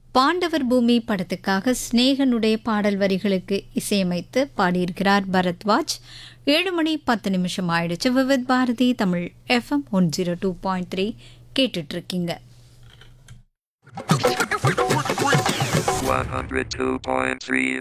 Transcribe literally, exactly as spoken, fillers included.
பாண்டவர் பூமி படத்துக்காக ஸ்நேகனுடைய பாடல் வரிகளுக்கு இசையமைத்து பாடியிருக்கிறார் பரத்வாஜ். ஏழு மணி பத்து நிமிஷம் ஆயிடுச்சு. Vividh Bharathi Tamil FM one zero two point three கேட்டுட்டு இருக்கீங்க. one oh two point three